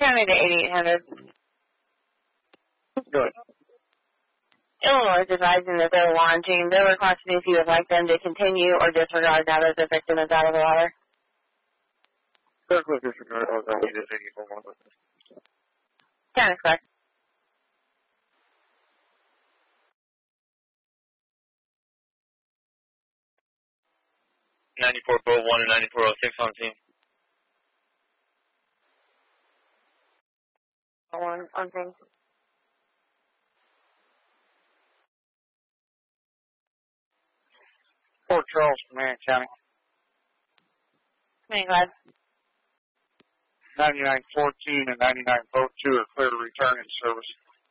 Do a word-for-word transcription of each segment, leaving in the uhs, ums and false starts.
County to eighty-eight hundred. Good. Illinois is advising that they're launching. They're requesting if you would like them to continue or disregard now that the victim is out of the water. Circle disregard. Oh, that we did eighty-four one. County correct. ninety-four oh one and ninety-four oh six on team. One on thing. Fort Charles, Command County. Command glad. ninety-nine fourteen and ninety-nine boat two are clear to return in service.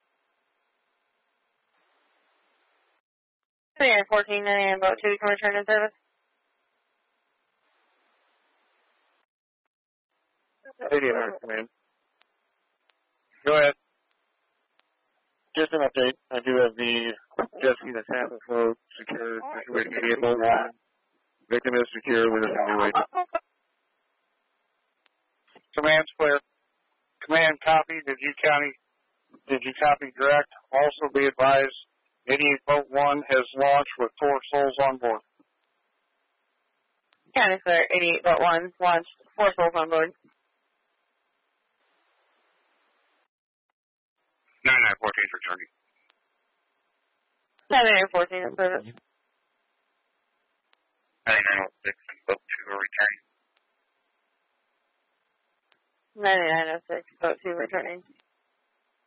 ninety-nine fourteen, ninety-nine boat two can return in service. eighty-eight hundred, Command. Go ahead. Just an update. I do have the jet ski that's half afloat, secured, situation eighty-eight boat one. Victim is secure with a single weight. Command's clear. Command copy. Did you county? Did you copy direct? Also be advised, eighty-eight boat one has launched with four souls on board. County clear. eighty-eight boat one launched. Four souls on board. ninety-nine fourteen returning. ninety-nine fourteen in service. ninety-nine oh six and boat two are returning. ninety-nine oh six boat two returning.